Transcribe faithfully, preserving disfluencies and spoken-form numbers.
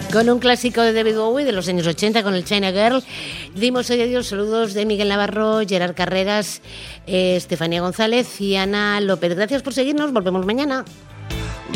Con un clásico de David Bowie de los años ochenta, con el China Girl. Dimos hoy adiós, saludos de Miguel Navarro, Gerard Carreras, eh, Estefanía González y Ana López. Gracias por seguirnos, volvemos mañana.